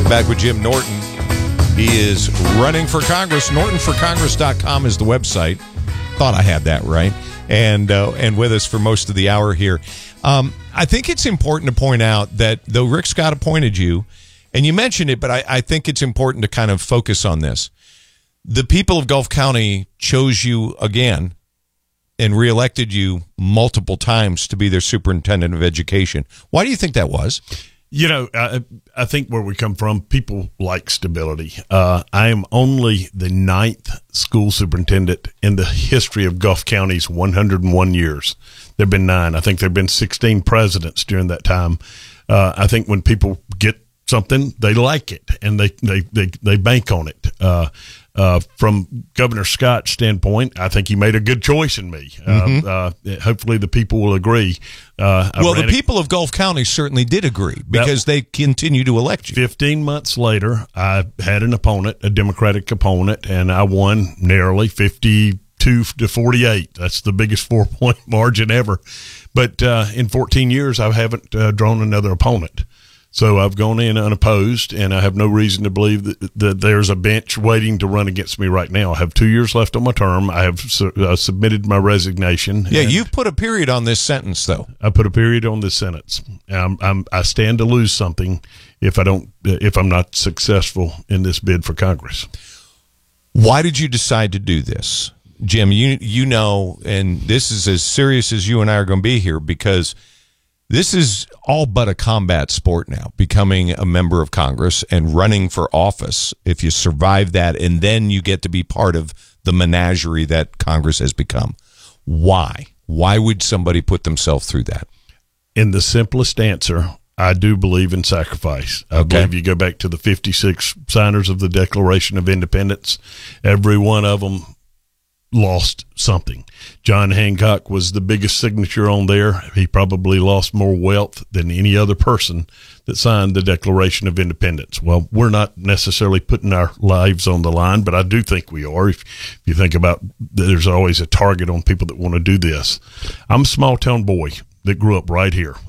Back with Jim Norton. He is running for Congress. NortonForCongress.com is the website. Thought I had that right. And with us for most of the hour here. I think it's important to point out that though Rick Scott appointed you, and you mentioned it, but I think it's important to kind of focus on this. The people of Gulf County chose you again and reelected you multiple times to be their superintendent of education. Why do you think that was? You know, I think where we come from, people like stability. I am only the 9th school superintendent in the history of Gulf County's 101 years. There have been 9. I think there have been 16 presidents during that time. I think when people get something, they like it, and they bank on it. From Governor Scott's standpoint, I think he made a good choice in me. Hopefully the people will agree. The people of Gulf County certainly did agree because they continue to elect you. 15 months later, I had an opponent, a Democratic opponent, and I won narrowly 52 to 48. That's the biggest 4-point margin ever. But in 14 years, I haven't drawn another opponent. So I've gone in unopposed, and I have no reason to believe that there's a bench waiting to run against me right now. I have 2 years left on my term. I have submitted my resignation. Yeah, you put a period on this sentence, though. I put a period on this sentence. I stand to lose something if I'm not successful in this bid for Congress. Why did you decide to do this, Jim? You know, and this is as serious as you and I are going to be here because this is all but a combat sport now, becoming a member of Congress and running for office. If you survive that, and then you get to be part of the menagerie that Congress has become. Why? Why would somebody put themselves through that? In the simplest answer, I do believe in sacrifice. I believe you go back to the 56 signers of the Declaration of Independence. Every one of them lost something. John Hancock was the biggest signature on there. He probably lost more wealth than any other person that signed the Declaration of Independence. Well, we're not necessarily putting our lives on the line, but I do think we are. If you think about, there's always a target on people that want to do this. I'm a small town boy that grew up right here.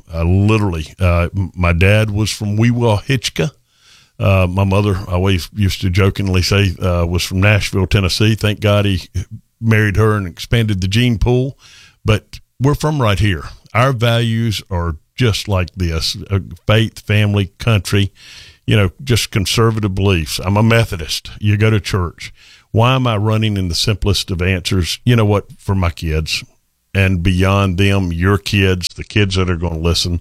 My dad was from Weewillhitchka. My mother, I always used to jokingly say, was from Nashville, Tennessee. Thank God he married her and expanded the gene pool. But we're from right here. Our values are just like this: faith, family, country, just conservative beliefs. I'm a Methodist. You go to church. Why am I running in the simplest of answers? You know what? For my kids. And beyond them, your kids, the kids that are going to listen,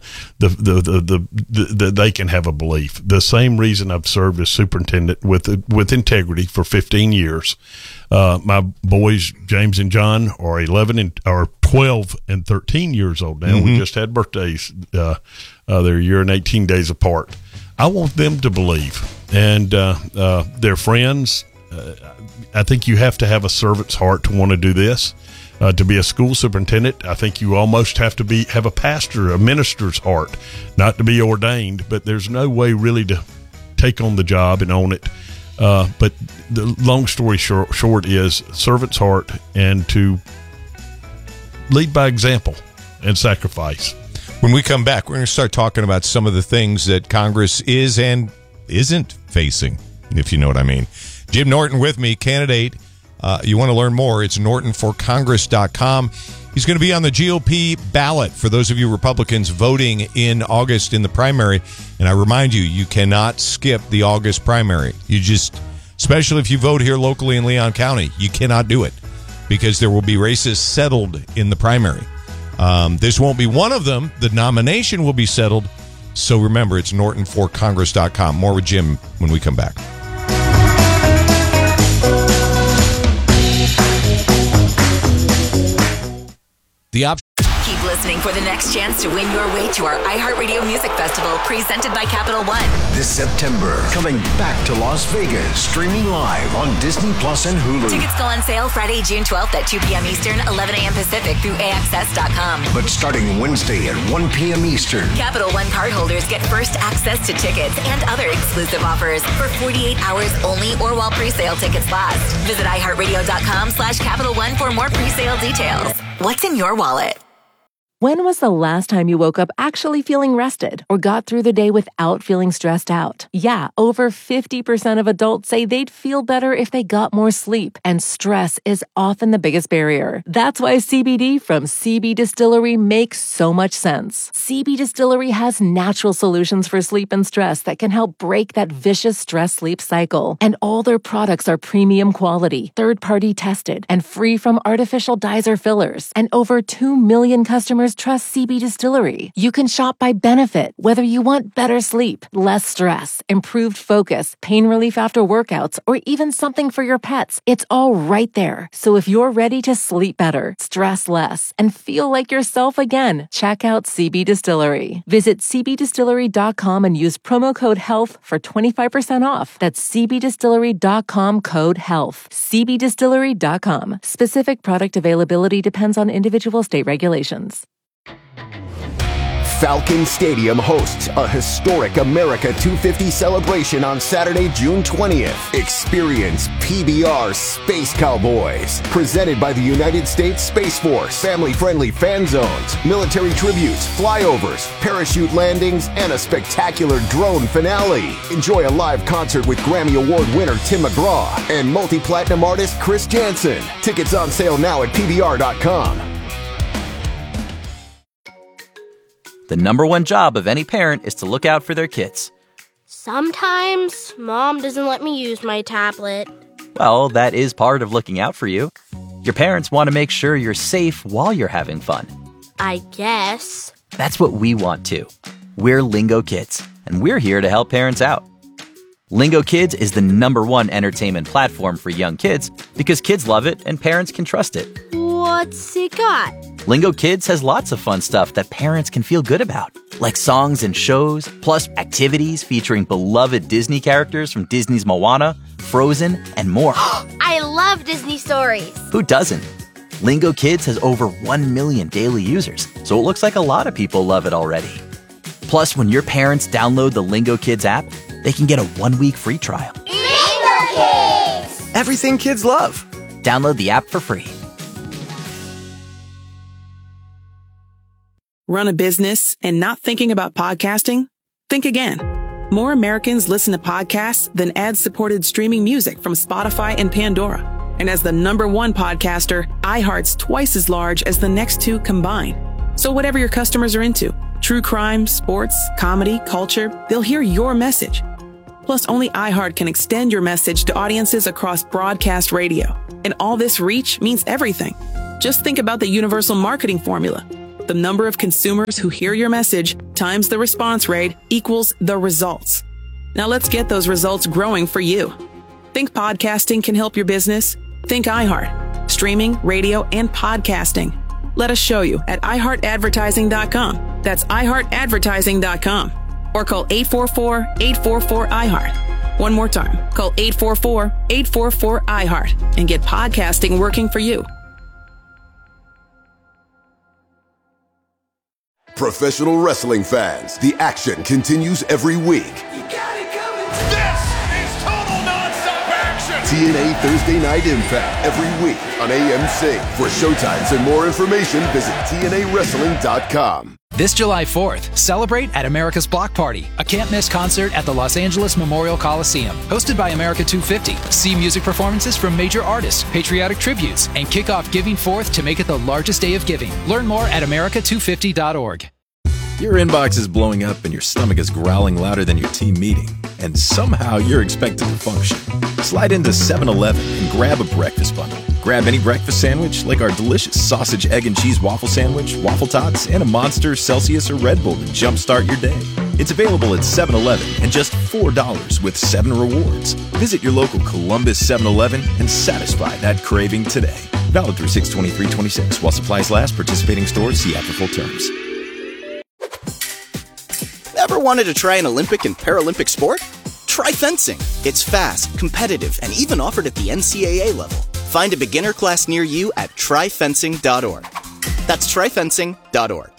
they can have a belief. The same reason I've served as superintendent with integrity for 15 years. My boys, James and John, are 12 and 13 years old now. We just had birthdays. They're a year and 18 days apart. I want them to believe, and their friends. I think you have to have a servant's heart to want to do this. To be a school superintendent, I think you almost have to have a pastor, a minister's heart, not to be ordained, but there's no way really to take on the job and own it. But the long story short is servant's heart and to lead by example and sacrifice. When we come back, we're going to start talking about some of the things that Congress is and isn't facing, if you know what I mean. Jim Norton with me, candidate. You want to learn more, it's NortonForCongress.com. He's going to be on the GOP ballot for those of you Republicans voting in August in the primary. And I remind you, you cannot skip the August primary. Especially if you vote here locally in Leon County, you cannot do it because there will be races settled in the primary. This won't be one of them. The nomination will be settled. So remember, it's NortonForCongress.com. More with Jim when we come back. Keep listening for the next chance to win your way to our iHeartRadio Music Festival presented by Capital One. This September, coming back to Las Vegas, streaming live on Disney Plus and Hulu. Tickets go on sale Friday, June 12th at 2 p.m. Eastern, 11 a.m. Pacific through AXS.com. But starting Wednesday at 1 p.m. Eastern. Capital One cardholders get first access to tickets and other exclusive offers for 48 hours only or while pre-sale tickets last. Visit iHeartRadio.com/Capital One for more pre-sale details. What's in your wallet? When was the last time you woke up actually feeling rested or got through the day without feeling stressed out? Yeah, over 50% of adults say they'd feel better if they got more sleep, and stress is often the biggest barrier. That's why CBD from CB Distillery makes so much sense. CB Distillery has natural solutions for sleep and stress that can help break that vicious stress-sleep cycle. And all their products are premium quality, third-party tested, and free from artificial dyes or fillers. And over 2 million customers trust CB Distillery. You can shop by benefit, whether you want better sleep, less stress, improved focus, pain relief after workouts, or even something for your pets. It's all right there. So if you're ready to sleep better, stress less, and feel like yourself again, check out CB Distillery. Visit cbdistillery.com and use promo code HEALTH for 25% off. That's cbdistillery.com, code HEALTH. cbdistillery.com. Specific product availability depends on individual state regulations. Falcon Stadium hosts a historic America 250 celebration on Saturday, June 20th. Experience PBR Space Cowboys, presented by the United States Space Force. Family-friendly fan zones, military tributes, flyovers, parachute landings, and a spectacular drone finale. Enjoy a live concert with Grammy Award winner Tim McGraw and multi-platinum artist Chris Janson. Tickets on sale now at PBR.com. The number one job of any parent is to look out for their kids. Sometimes Mom doesn't let me use my tablet. Well, that is part of looking out for you. Your parents want to make sure you're safe while you're having fun. I guess. That's what we want too. We're Lingo Kids, and we're here to help parents out. Lingo Kids is the number one entertainment platform for young kids because kids love it and parents can trust it. What's it got? Lingo Kids has lots of fun stuff that parents can feel good about, like songs and shows, plus activities featuring beloved Disney characters from Disney's Moana, Frozen, and more. I love Disney stories. Who doesn't? Lingo Kids has over 1 million daily users, so it looks like a lot of people love it already. Plus, when your parents download the Lingo Kids app, they can get a 1-week free trial. Lingo Kids! Everything kids love. Download the app for free. Run a business and not thinking about podcasting? Think again. More Americans listen to podcasts than ad-supported streaming music from Spotify and Pandora. And as the number one podcaster, iHeart's twice as large as the next two combined. So whatever your customers are into, true crime, sports, comedy, culture, they'll hear your message. Plus, only iHeart can extend your message to audiences across broadcast radio. And all this reach means everything. Just think about the universal marketing formula. The number of consumers who hear your message times the response rate equals the results. Now let's get those results growing for you. Think podcasting can help your business? Think iHeart. Streaming, radio, and podcasting. Let us show you at iHeartAdvertising.com. That's iHeartAdvertising.com. Or call 844-844-iHeart. One more time. Call 844-844-iHeart and get podcasting working for you. Professional wrestling fans, the action continues every week. You got it coming. This is total nonstop action. TNA Thursday Night Impact every week on AMC. For showtimes and more information, visit TNAWrestling.com. This July 4th, celebrate at America's Block Party, a can't-miss concert at the Los Angeles Memorial Coliseum. Hosted by America 250, see music performances from major artists, patriotic tributes, and kick off Giving Forth to make it the largest day of giving. Learn more at America250.org. Your inbox is blowing up and your stomach is growling louder than your team meeting, and somehow you're expected to function. Slide into 7-Eleven and grab a breakfast bundle. Grab any breakfast sandwich like our delicious sausage, egg, and cheese waffle sandwich, waffle tots, and a Monster, Celsius, or Red Bull to jumpstart your day. It's available at 7-Eleven and just $4 with 7 rewards. Visit your local Columbus 7-Eleven and satisfy that craving today. Valid through 6/23/26 while supplies last. Participating stores see app for full terms. Ever wanted to try an Olympic and Paralympic sport? Try fencing. It's fast, competitive, and even offered at the NCAA level. Find a beginner class near you at tryfencing.org. That's tryfencing.org.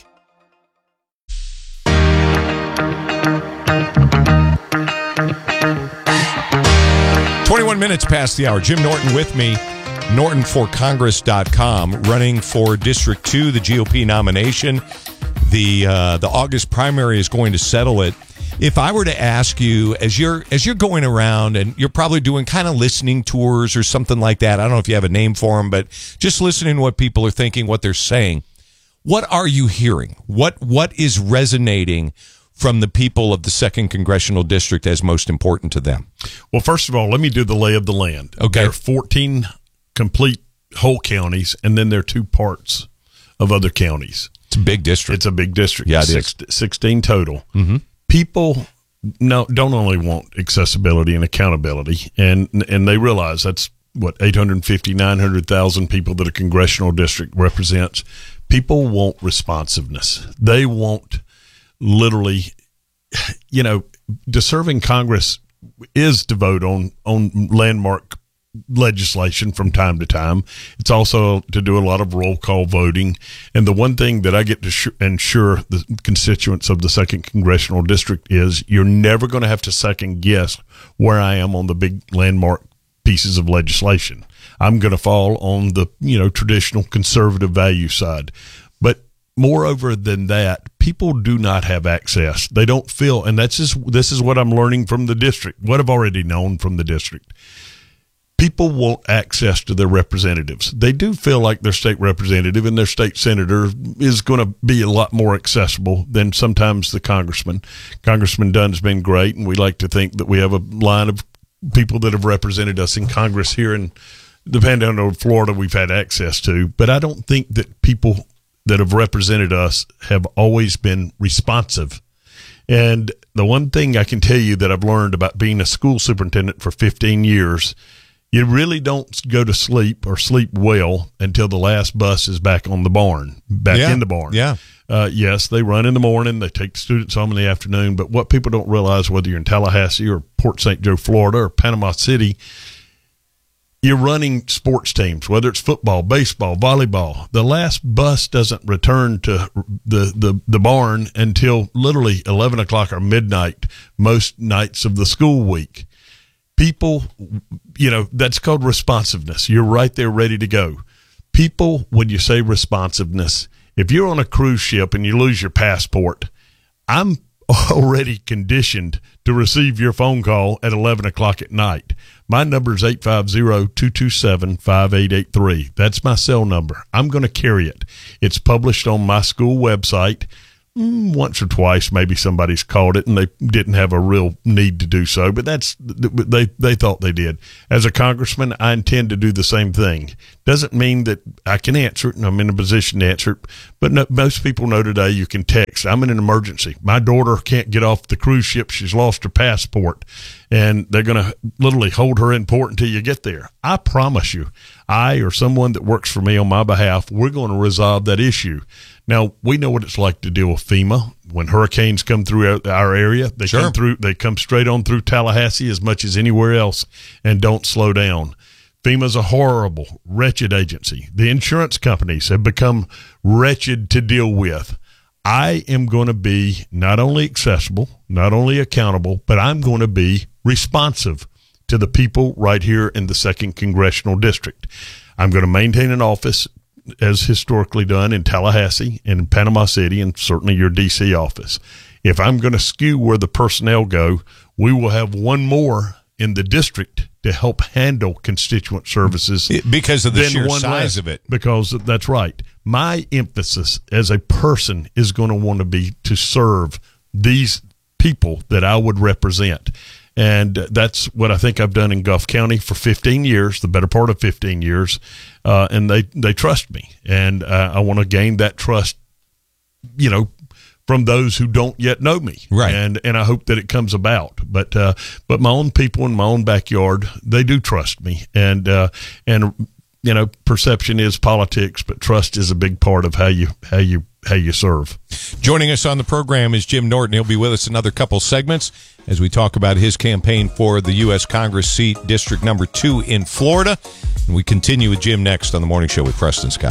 "21 minutes past the hour. Jim Norton with me. NortonForCongress.com, running for District 2, the GOP nomination. The August primary is going to settle it. If I were to ask you, as you're going around and you're probably doing kind of listening tours or something like that, I don't know if you have a name for them, but just listening to what people are thinking, what they're saying, what are you hearing? What is resonating from the people of the 2nd Congressional District as most important to them? Well, first of all, let me do the lay of the land. Okay. There are 14 complete whole counties, and then there are 2 parts of other counties. It's a big district. It's a big district. Yeah, it is. 16 total. Mm-hmm. People don't only want accessibility and accountability, and they realize that's what 850, 900,000 people that a congressional district represents. People want responsiveness. They want literally, to serve in Congress is to vote on landmark legislation from time to time. It's also to do a lot of roll call voting. And the one thing that I get to ensure the constituents of the 2nd Congressional District is you're never going to have to second guess where I am on the big landmark pieces of legislation. I'm going to fall on the, traditional conservative value side. But moreover than that, people do not have access. They don't feel, and this is what I'm learning from the district, what I've already known from the district. People want access to their representatives. They do feel like their state representative and their state senator is going to be a lot more accessible than sometimes the congressman. Congressman Dunn's been great, and we like to think that we have a line of people that have represented us in Congress here in the Panhandle of Florida we've had access to. But I don't think that people that have represented us have always been responsive. And the one thing I can tell you that I've learned about being a school superintendent for 15 years, you really don't go to sleep or sleep well until the last bus is back on the barn, in the barn. Yeah. Yes, they run in the morning. They take the students home in the afternoon. But what people don't realize, whether you're in Tallahassee or Port St. Joe, Florida, or Panama City, you're running sports teams, whether it's football, baseball, volleyball. The last bus doesn't return to the barn until literally 11 o'clock or midnight most nights of the school week. People, that's called responsiveness. You're right there ready to go. People, when you say responsiveness, if you're on a cruise ship and you lose your passport, I'm already conditioned to receive your phone call at 11 o'clock at night. My number is 850-227-5883. That's my cell number. I'm going to carry it. It's published on my school website. Once or twice, maybe somebody's called it and they didn't have a real need to do so, but they thought they did. As a congressman, I intend to do the same thing. Doesn't mean that I can answer it and I'm in a position to answer it, but most people know today you can text. I'm in an emergency. My daughter can't get off the cruise ship. She's lost her passport, and they're going to literally hold her in port until you get there. I promise you, I or someone that works for me on my behalf, we're going to resolve that issue. Now, we know what it's like to deal with FEMA. When hurricanes come through our area, they come straight on through Tallahassee as much as anywhere else and don't slow down. FEMA's a horrible, wretched agency. The insurance companies have become wretched to deal with. I am going to be not only accessible, not only accountable, but I'm going to be responsive to the people right here in the 2nd Congressional District. I'm going to maintain an office as historically done in Tallahassee and in Panama City and certainly your D.C. office. If I'm going to skew where the personnel go, we will have one more in the district to help handle constituent services. Because of the sheer size of it. Because that's right. My emphasis as a person is going to want to be to serve these people that I would represent. And that's what I think I've done in Gulf County for 15 years, the better part of 15 years. And they trust me. And I want to gain that trust, from those who don't yet know me. Right. And I hope that it comes about. But my own people in my own backyard, they do trust me. And perception is politics, but trust is a big part of how you serve. Joining us on the program is Jim Norton. He'll be with us another couple segments as we talk about his campaign for the U.S. Congress seat, District Number 2 in Florida. And we continue with Jim next on The Morning Show with Preston Scott.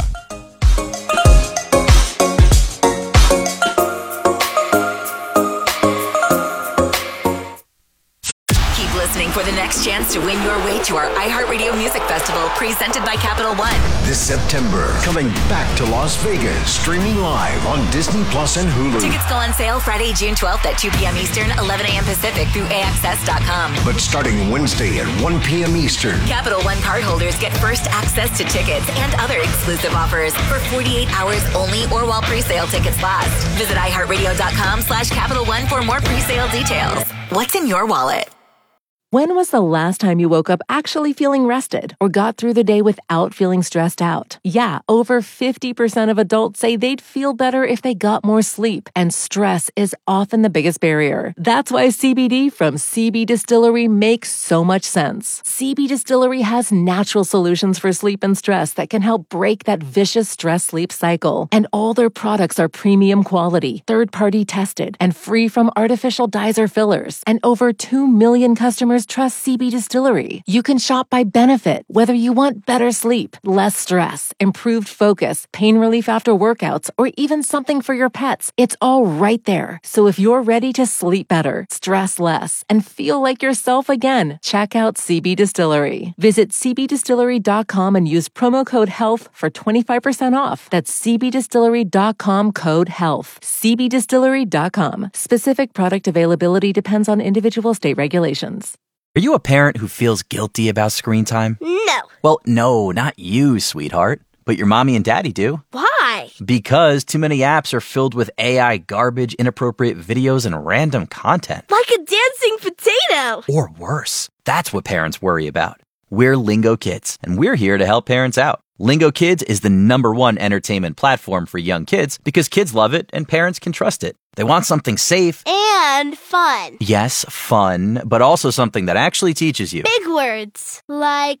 listening for the next chance to win your way to our iHeartRadio Music Festival presented by Capital One. This September, coming back to Las Vegas, streaming live on Disney Plus and Hulu. Tickets go on sale Friday, June 12th at 2 p.m. Eastern, 11 a.m. Pacific through AXS.com. But starting Wednesday at 1 p.m. Eastern, Capital One cardholders get first access to tickets and other exclusive offers for 48 hours only or while pre-sale tickets last. Visit iHeartRadio.com/Capital One for more pre-sale details. What's in your wallet? When was the last time you woke up actually feeling rested or got through the day without feeling stressed out? Yeah, over 50% of adults say they'd feel better if they got more sleep, and stress is often the biggest barrier. That's why CBD from CB Distillery makes so much sense. CB Distillery has natural solutions for sleep and stress that can help break that vicious stress-sleep cycle. And all their products are premium quality, third-party tested, and free from artificial dyes or fillers. And over 2 million customers trust CB Distillery. You can shop by benefit, whether you want better sleep, less stress, improved focus, pain relief after workouts, or even something for your pets. It's all right there. So if you're ready to sleep better, stress less, and feel like yourself again, check out CB Distillery. Visit cbdistillery.com and use promo code HEALTH for 25% off. That's cbdistillery.com code HEALTH. cbdistillery.com. Specific product availability depends on individual state regulations. Are you a parent who feels guilty about screen time? No. Well, no, not you, sweetheart. But your mommy and daddy do. Why? Because too many apps are filled with AI garbage, inappropriate videos, and random content. Like a dancing potato. Or worse. That's what parents worry about. We're Lingo Kids, and we're here to help parents out. Lingo Kids is the #1 entertainment platform for young kids because kids love it and parents can trust it. They want something safe. And fun. Yes, fun, but also something that actually teaches you. Big words. Like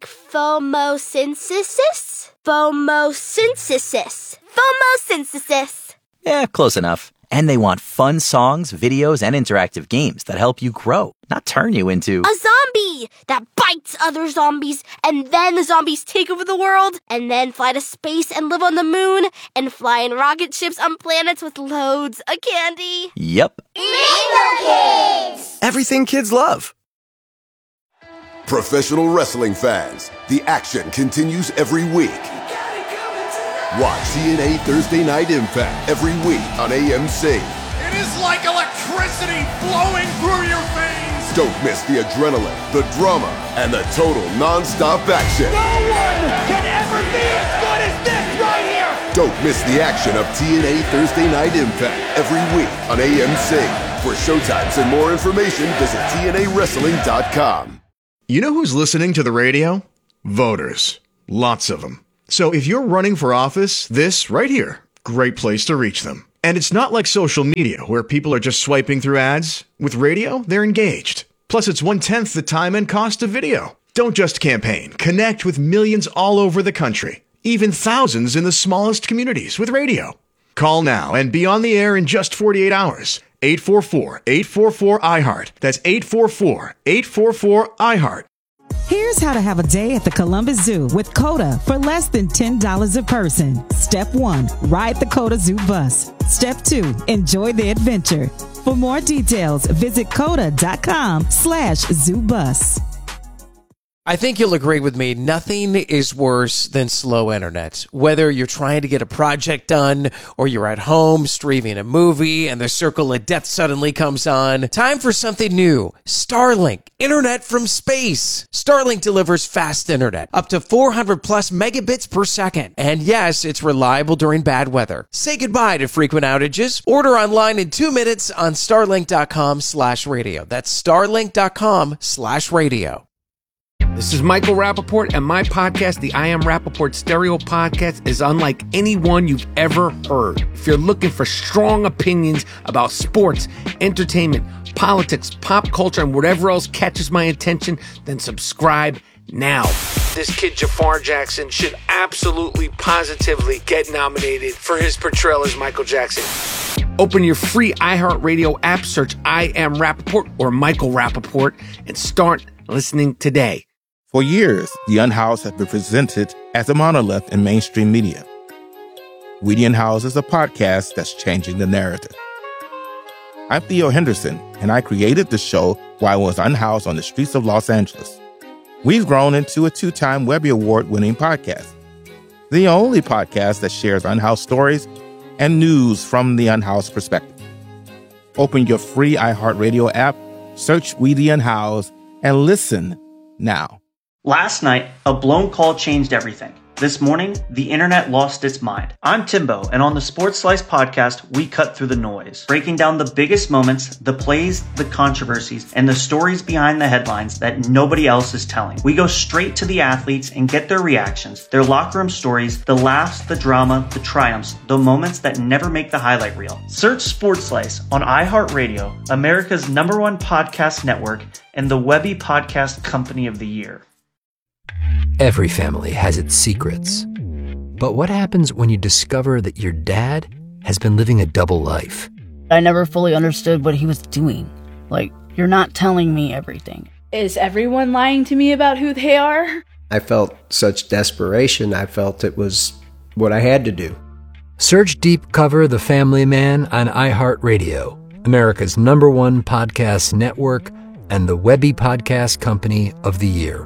phomosynthesis? Phomosynthesis. Phomosynthesis. Yeah, close enough. And they want fun songs, videos, and interactive games that help you grow, not turn you into a zombie that bites other zombies, and then the zombies take over the world, and then fly to space and live on the moon, and fly in rocket ships on planets with loads of candy. Yep. Lingo Kids! Everything kids love. Professional wrestling fans, the action continues every week. Watch TNA Thursday Night Impact every week on AMC. It is like electricity flowing through your veins. Don't miss the adrenaline, the drama, and the total non-stop action. No one can ever be as good as this right here. Don't miss the action of TNA Thursday Night Impact every week on AMC. For showtimes and more information, visit TNAWrestling.com. You know who's listening to the radio? Voters. Lots of them. So if you're running for office, this right here, great place to reach them. And it's not like social media where people are just swiping through ads. With radio, they're engaged. Plus, it's 1/10 the time and cost of video. Don't just campaign. Connect with millions all over the country, even thousands in the smallest communities with radio. Call now and be on the air in just 48 hours. 844-844-IHEART. That's 844-844-IHEART. Here's how to have a day at the Columbus Zoo with COTA for less than $10 a person. Step 1, ride the COTA Zoo bus. Step 2, enjoy the adventure. For more details, visit COTA.com/ZooBus. I think you'll agree with me, nothing is worse than slow internet. Whether you're trying to get a project done or you're at home streaming a movie and the circle of death suddenly comes on, time for something new. Starlink, internet from space. Starlink delivers fast internet, up to 400 plus megabits per second. And yes, it's reliable during bad weather. Say goodbye to frequent outages. Order online in 2 minutes on starlink.com/radio. That's starlink.com/radio. This is Michael Rappaport, and my podcast, the I Am Rappaport Stereo Podcast, is unlike any one you've ever heard. If you're looking for strong opinions about sports, entertainment, politics, pop culture, and whatever else catches my attention, then subscribe now. This kid Jafar Jackson should absolutely, positively get nominated for his portrayal as Michael Jackson. Open your free iHeartRadio app, search I Am Rappaport or Michael Rappaport, and start listening today. For years, The Unhoused has been presented as a monolith in mainstream media. We The Unhoused is a podcast that's changing the narrative. I'm Theo Henderson, and I created the show while I was unhoused on the streets of Los Angeles. We've grown into a 2-time Webby Award-winning podcast, the only podcast that shares unhoused stories and news from the unhoused perspective. Open your free iHeartRadio app, search We the Unhoused, and listen now. Last night, a blown call changed everything. This morning, the internet lost its mind. I'm Timbo, and on the Sports Slice podcast, we cut through the noise, breaking down the biggest moments, the plays, the controversies, and the stories behind the headlines that nobody else is telling. We go straight to the athletes and get their reactions, their locker room stories, the laughs, the drama, the triumphs, the moments that never make the highlight reel. Search Sports Slice on iHeartRadio, America's #1 podcast network, and the Webby Podcast Company of the Year. Every family has its secrets. But what happens when you discover that your dad has been living a double life? I never fully understood what he was doing. Like, you're not telling me everything. Is everyone lying to me about who they are? I felt such desperation. I felt it was what I had to do. Search Deep Cover The Family Man on iHeartRadio, America's #1 podcast network, and the Webby Podcast Company of the Year.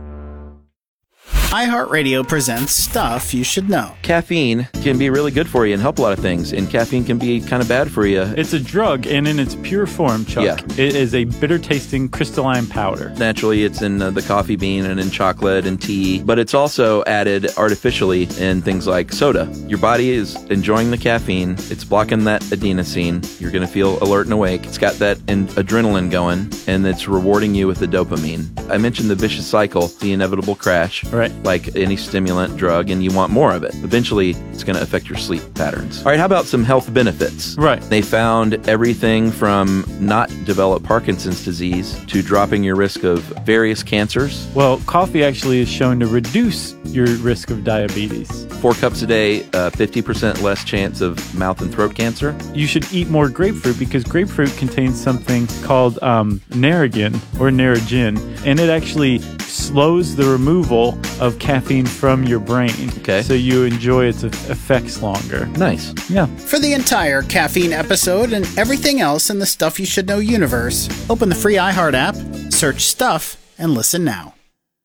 iHeartRadio presents Stuff You Should Know. Caffeine can be really good for you and help a lot of things, and caffeine can be kind of bad for you. It's a drug, and in its pure form, Chuck, it is a bitter-tasting crystalline powder. Naturally, it's in the coffee bean and in chocolate and tea, but it's also added artificially in things like soda. Your body is enjoying the caffeine. It's blocking that adenosine. You're going to feel alert and awake. It's got that adrenaline going, and it's rewarding you with the dopamine. I mentioned the vicious cycle, the inevitable crash. Right. Like any stimulant drug, and you want more of it. Eventually, it's going to affect your sleep patterns. All right, how about some health benefits? Right. They found everything from not develop Parkinson's disease to dropping your risk of various cancers. Well, coffee actually is shown to reduce your risk of diabetes. 4 cups a day, 50% less chance of mouth and throat cancer. You should eat more grapefruit because grapefruit contains something called Narragin or Narragin, and it actually slows the removal of caffeine from your brain. Okay. So you enjoy its effects longer. Nice. Yeah. For the entire caffeine episode and everything else in the Stuff You Should Know universe, open the free iHeart app, search Stuff, and listen now.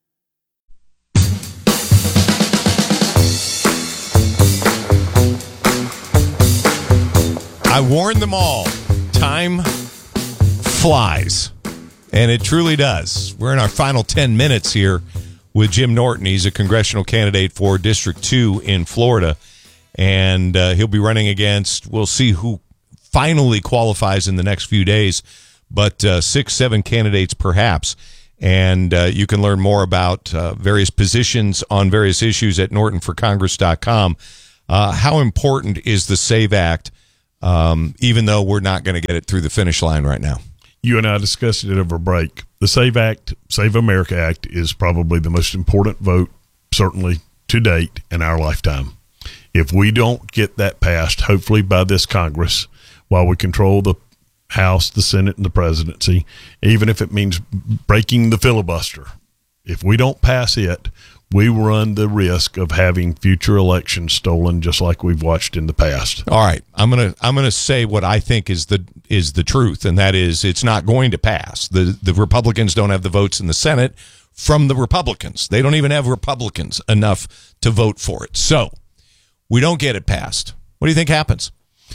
I warned them all. Time flies. And it truly does. We're in our final 10 minutes here with Jim Norton. He's a congressional candidate for District 2 in Florida. And he'll be running against, we'll see who finally qualifies in the next few days, but 6-7 candidates perhaps. And you can learn more about various positions on various issues at NortonForCongress.com. How important is the SAVE Act, even though we're not going to get it through the finish line right now? You and I discussed it over break. The SAVE Act, Save America Act, is probably the most important vote, certainly to date, in our lifetime. If we don't get that passed, hopefully by this Congress, while we control the House, the Senate, and the presidency, even if it means breaking the filibuster, if we don't pass it, we run the risk of having future elections stolen, just like we've watched in the past. All right, I'm gonna say what I think is the truth, and that is it's not going to pass. The Republicans don't have the votes in the Senate from the Republicans. They don't even have Republicans enough to vote for it. So we don't get it passed. What do you think happens?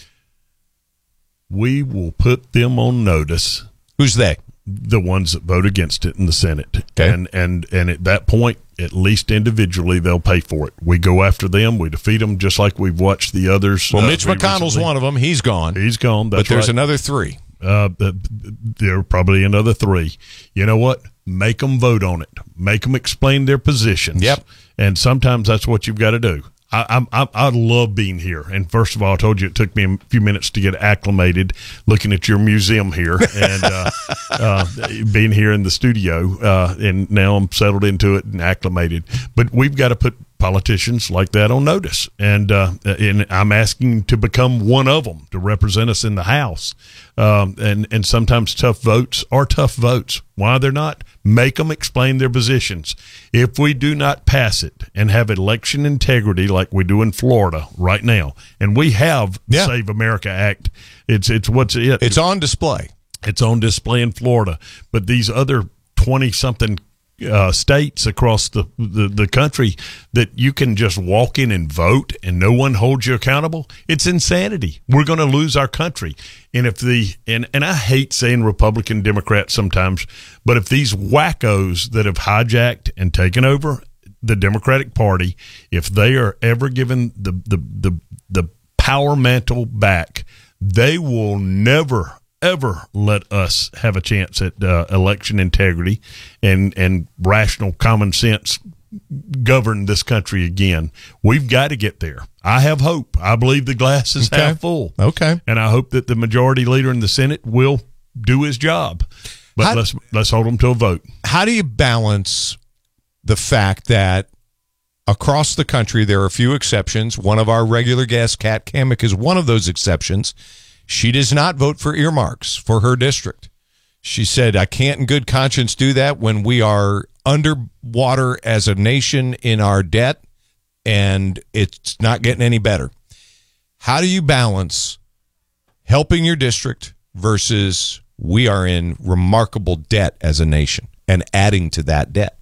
We will put them on notice. Who's they? The ones that vote against it in the Senate. Okay. And at that point, at least individually, they'll pay for it. We go after them. We defeat them just like we've watched the others. Well, Mitch McConnell's one of them. He's gone. He's gone. That's but there's right. Another 3. There are probably another 3. You know what? Make them vote on it. Make them explain their positions. Yep. And sometimes that's what you've got to do. I love being here. And first of all, I told you it took me a few minutes to get acclimated looking at your museum here and being here in the studio. And now I'm settled into it and acclimated. But we've got to put politicians like that on notice. And I'm asking to become one of them to represent us in the House. And sometimes tough votes are tough votes. Why they're not? Make them explain their positions. If we do not pass it and have election integrity like we do in Florida right now, and we have the Save America Act, it's on display. It's on display in Florida. But these other 20-something states across the country that you can just walk in and vote and no one holds you accountable, it's insanity. We're going to lose our country. And if and I hate saying Republican, Democrat sometimes, but if these wackos that have hijacked and taken over the Democratic Party, if they are ever given the power mantle back, they will never ever let us have a chance at election integrity and rational common sense govern this country again. We've got to get there. I have hope. I believe the glass is half full. Okay. And I hope that the majority leader in the Senate will do his job. But let's hold them to a vote. How do you balance the fact that across the country there are a few exceptions? One of our regular guests, Kat Cammack, is one of those exceptions. She does not vote for earmarks for her district. She said, I can't in good conscience do that when we are underwater as a nation in our debt, and it's not getting any better. How do you balance helping your district versus we are in remarkable debt as a nation and adding to that debt?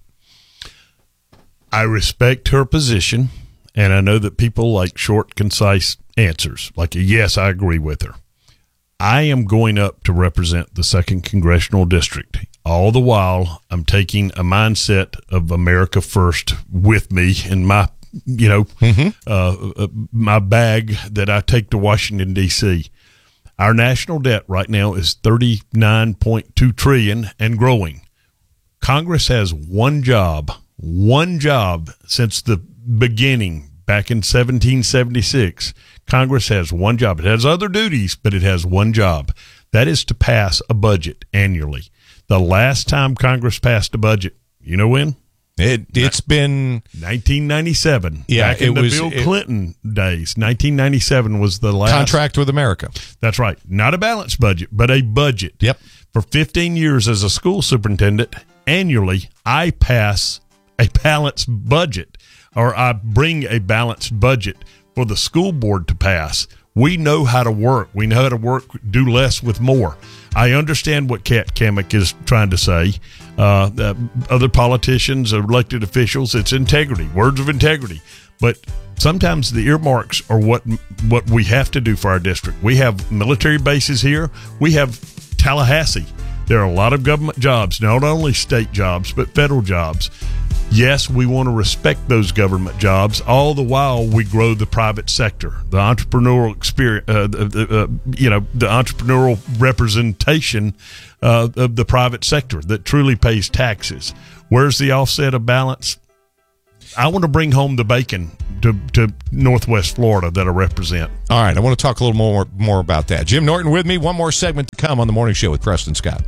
I respect her position, and I know that people like short, concise answers, like a yes, I agree with her. I am going up to represent the 2nd Congressional District. All the while, I'm taking a mindset of America first with me in my, my bag that I take to Washington, D.C. Our national debt right now is $39.2 trillion and growing. Congress has one job since the beginning back in 1776. Congress has one job. It has other duties, but it has one job. That is to pass a budget annually. The last time Congress passed a budget, you know when? It's been 1997. Yeah, back in the Bill Clinton days. 1997 was the last contract with America. That's right. Not a balanced budget, but a budget. Yep. For 15 years as a school superintendent, annually I pass a balanced budget, or I bring a balanced budget for the school board to pass. We know how to work. We know how to work, do less with more. I understand what Kat Cammack is trying to say. Other politicians, elected officials, it's integrity, words of integrity. But sometimes the earmarks are what we have to do for our district. We have military bases here. We have Tallahassee. There are a lot of government jobs, not only state jobs, but federal jobs. Yes, we want to respect those government jobs. All the while, we grow the private sector, the entrepreneurial experience, the entrepreneurial representation of the private sector that truly pays taxes. Where's the offset of balance? I want to bring home the bacon to Northwest Florida that I represent. All right, I want to talk a little more about that. Jim Norton with me. One more segment to come on the Morning Show with Preston Scott.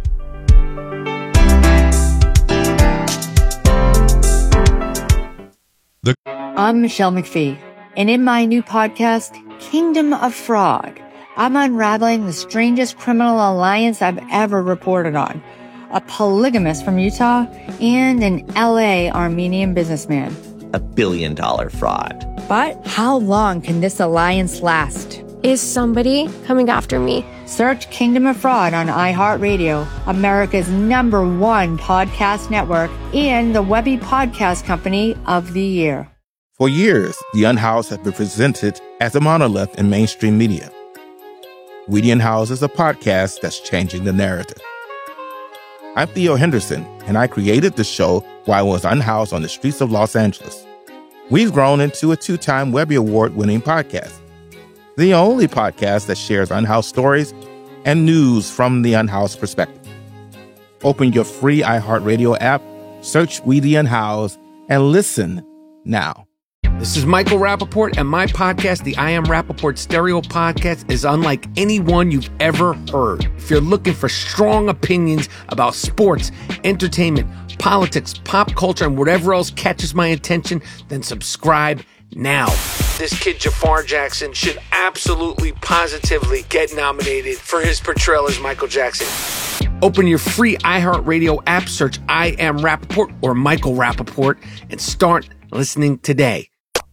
I'm Michelle McPhee, and in my new podcast, Kingdom of Fraud, I'm unraveling the strangest criminal alliance I've ever reported on. A polygamist from Utah and an LA Armenian businessman. $1 billion fraud. But how long can this alliance last? Is somebody coming after me? Search Kingdom of Fraud on iHeartRadio, America's #1 podcast network, and the Webby Podcast Company of the Year. For years, The Unhoused has been presented as a monolith in mainstream media. We The Unhoused is a podcast that's changing the narrative. I'm Theo Henderson, and I created the show while I was unhoused on the streets of Los Angeles. We've grown into a 2-time Webby Award-winning podcast. The only podcast that shares unhoused stories and news from the unhoused perspective. Open your free iHeartRadio app, search We The Unhoused, and listen now. This is Michael Rappaport, and my podcast, the I Am Rappaport Stereo Podcast, is unlike any one you've ever heard. If you're looking for strong opinions about sports, entertainment, politics, pop culture, and whatever else catches my attention, then subscribe now. This kid Jafar Jackson should absolutely, positively get nominated for his portrayal as Michael Jackson. Open your free iHeartRadio app, search I Am Rappaport or Michael Rappaport, and start listening today.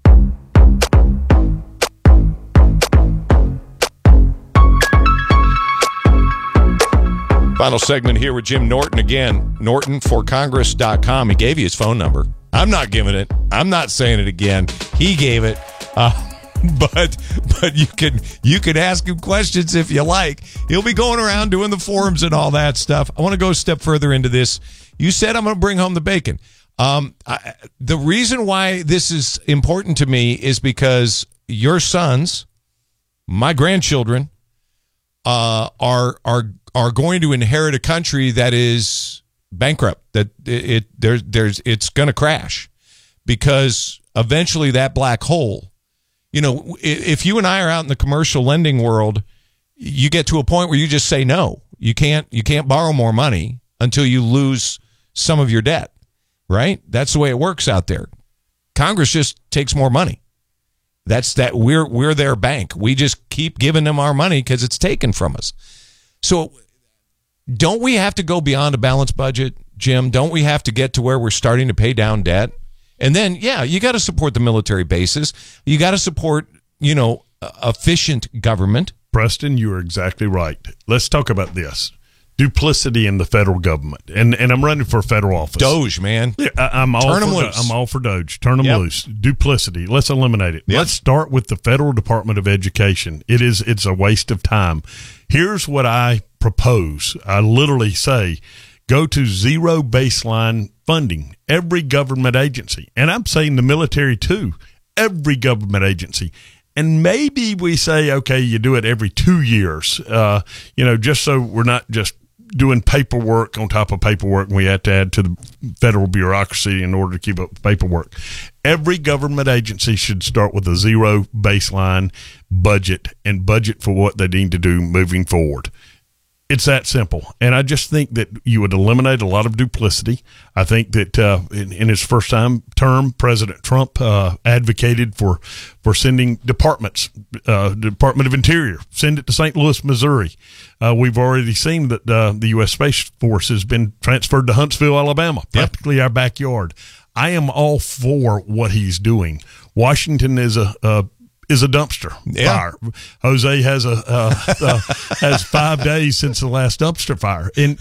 Final segment here with Jim Norton again. NortonForCongress.com. He gave you his phone number. I'm not giving it. I'm not saying it again. He gave it. But you can ask him questions if you like. He'll be going around doing the forums and all that stuff. I want to go a step further into this. You said I'm going to bring home the bacon. The reason why this is important to me is because your sons, my grandchildren, are going to inherit a country that is bankrupt, that it's going to crash, because eventually that black hole, if you and I are out in the commercial lending world, you get to a point where you just say no. You can't borrow more money until you lose some of your debt, right? That's the way it works out there. Congress just takes more money. We're their bank. We just keep giving them our money because it's taken from us. So don't we have to go beyond a balanced budget, Jim? Don't we have to get to where we're starting to pay down debt? And then, you got to support the military bases. You got to support, efficient government. Preston, you are exactly right. Let's talk about this. Duplicity in the federal government. And I'm running for federal office. Doge, man. I'm all Turn them loose. I'm all for Doge. Turn them loose. Duplicity. Let's eliminate it. Let's start with the Federal Department of Education. It's a waste of time. Here's what I propose. I literally say, go to zero baseline funding. Every government agency. And I'm saying the military too. Every government agency. And maybe we say, okay, you do it every 2 years, just so we're not just doing paperwork on top of paperwork, and we have to add to the federal bureaucracy in order to keep up paperwork. Every government agency should start with a zero baseline budget and budget for what they need to do moving forward. It's that simple. And I just think that you would eliminate a lot of duplicity. I think that in his first term, President Trump advocated for sending departments, Department of Interior, send it to St. Louis, Missouri. We've already seen that the U.S. Space Force has been transferred to Huntsville, Alabama, practically our backyard. I am all for what he's doing. Washington is a dumpster fire. Jose has has 5 days since the last dumpster fire. And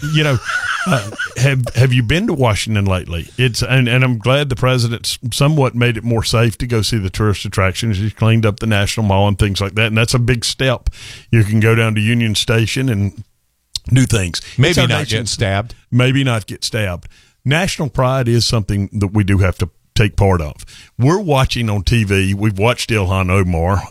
have you been to Washington lately? And I'm glad the president's somewhat made it more safe to go see the tourist attractions. He's cleaned up the National Mall and things like that, and that's a big step. You can go down to Union Station and do things. Maybe not get stabbed. Maybe not get stabbed. National pride is something that we do have to take part of. We're watching on TV. We've watched Ilhan Omar,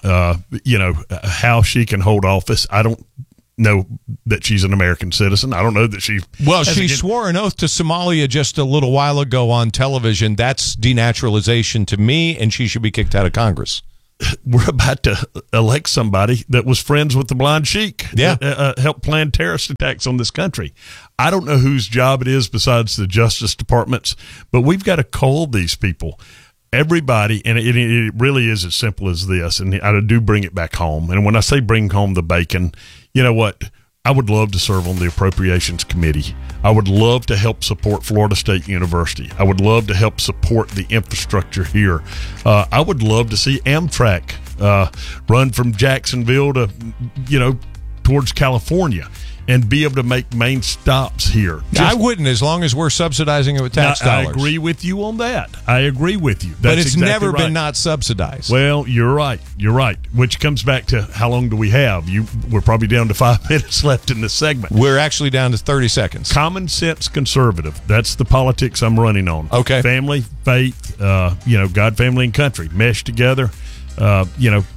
how she can hold office. I don't know that she's an American citizen. I don't know that she... Well, she swore an oath to Somalia just a little while ago on television. That's denaturalization to me, and she should be kicked out of Congress. We're about to elect somebody that was friends with the blind sheik. Helped plan terrorist attacks on this country. I don't know whose job it is besides the Justice Departments, but we've got to call these people. Everybody, and it really is as simple as this, and I do bring it back home. And when I say bring home the bacon, you know what? I would love to serve on the Appropriations Committee. I would love to help support Florida State University. I would love to help support the infrastructure here. I would love to see Amtrak run from Jacksonville to, towards California and be able to make main stops here. I wouldn't, as long as we're subsidizing it with tax dollars. I agree with you on that. I agree with you. But it's exactly never been not subsidized. Well, you're right. You're right. Which comes back to how long do we have? We're probably down to 5 minutes left in this segment. We're actually down to 30 seconds. Common sense conservative. That's the politics I'm running on. Okay. Family, faith, God, family, and country meshed together. I'm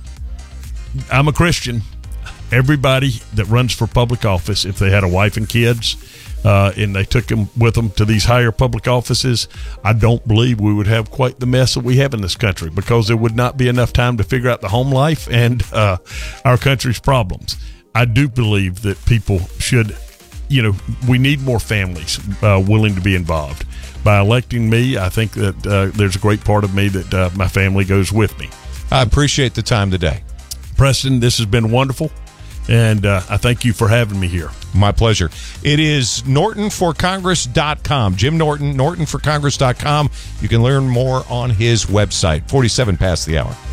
a Christian. Everybody that runs for public office, if they had a wife and kids and they took them with them to these higher public offices, I don't believe we would have quite the mess that we have in this country, because there would not be enough time to figure out the home life and our country's problems. I do believe that people should, we need more families willing to be involved. by electing me, I think that there's a great part of me that my family goes with me. I appreciate the time today. Preston, this has been wonderful, and I thank you for having me here. My pleasure. It is NortonForCongress.com. Jim Norton, NortonForCongress.com. You can learn more on his website. 47 past the hour.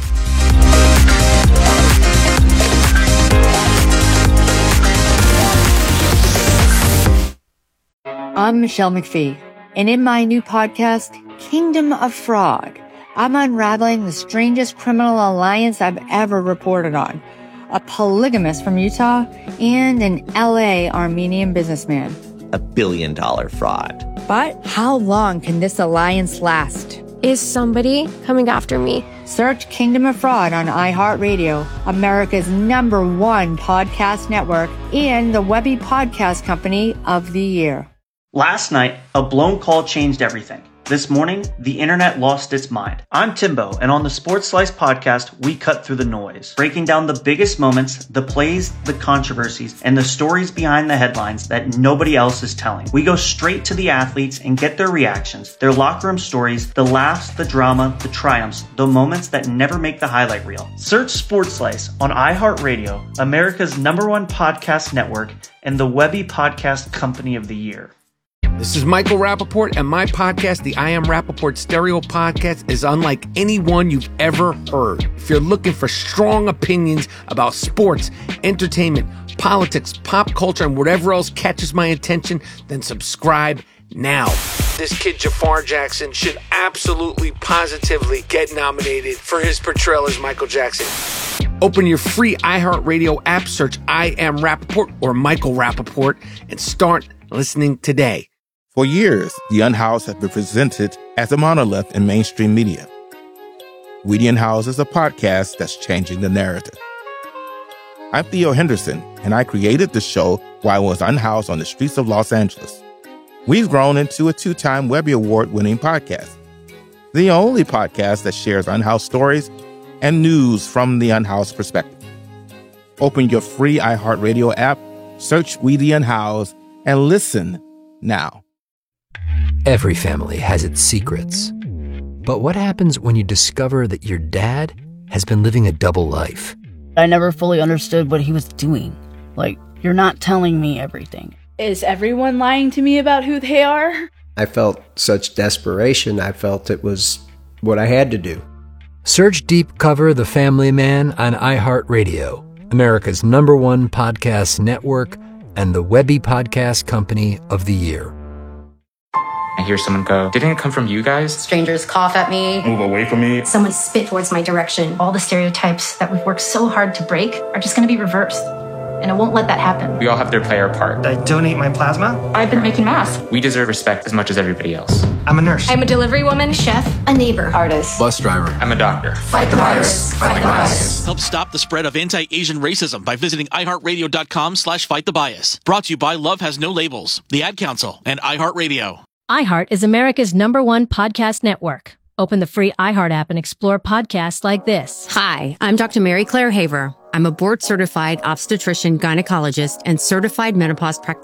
I'm Michelle McPhee, and in my new podcast, Kingdom of Fraud, I'm unraveling the strangest criminal alliance I've ever reported on. A polygamist from Utah and an LA Armenian businessman. $1 billion fraud. But how long can this alliance last? Is somebody coming after me? Search Kingdom of Fraud on iHeartRadio, America's #1 podcast network, and the Webby Podcast Company of the Year. Last night, a blown call changed everything. This morning, the internet lost its mind. I'm Timbo, and on the Sports Slice podcast, we cut through the noise, breaking down the biggest moments, the plays, the controversies, and the stories behind the headlines that nobody else is telling. We go straight to the athletes and get their reactions, their locker room stories, the laughs, the drama, the triumphs, the moments that never make the highlight reel. Search Sports Slice on iHeartRadio, America's #1 podcast network, and the Webby Podcast Company of the Year. This is Michael Rappaport, and my podcast, the I Am Rappaport Stereo Podcast, is unlike any one you've ever heard. If you're looking for strong opinions about sports, entertainment, politics, pop culture, and whatever else catches my attention, then subscribe now. This kid Jafar Jackson should absolutely, positively get nominated for his portrayal as Michael Jackson. Open your free iHeartRadio app, search I Am Rappaport or Michael Rappaport, and start listening today. For years, The Unhoused has been presented as a monolith in mainstream media. We The Unhoused is a podcast that's changing the narrative. I'm Theo Henderson, and I created the show while I was unhoused on the streets of Los Angeles. We've grown into a 2-time Webby Award-winning podcast, the only podcast that shares unhoused stories and news from the unhoused perspective. Open your free iHeartRadio app, search We The Unhoused, and listen now. Every family has its secrets. But what happens when you discover that your dad has been living a double life? I never fully understood what he was doing. Like, you're not telling me everything. Is everyone lying to me about who they are? I felt such desperation. I felt it was what I had to do. Search Deep Cover The Family Man on iHeartRadio, America's #1 podcast network, and the Webby Podcast Company of the Year. I hear someone go, "Didn't it come from you guys?" Strangers cough at me. Move away from me. Someone spit towards my direction. All the stereotypes that we've worked so hard to break are just going to be reversed. And I won't let that happen. We all have to play our part. I donate my plasma. I've been making masks. We deserve respect as much as everybody else. I'm a nurse. I'm a delivery woman, chef, a neighbor, artist, Bus driver. I'm a doctor. Fight the virus. Fight the bias. Help stop the spread of anti-Asian racism by visiting iHeartRadio.com/fightthebias. Brought to you by Love Has No Labels, the Ad Council, and iHeartRadio. iHeart is America's #1 podcast network. Open the free iHeart app and explore podcasts like this. Hi, I'm Dr. Mary Claire Haver. I'm a board-certified obstetrician, gynecologist, and certified menopause practitioner.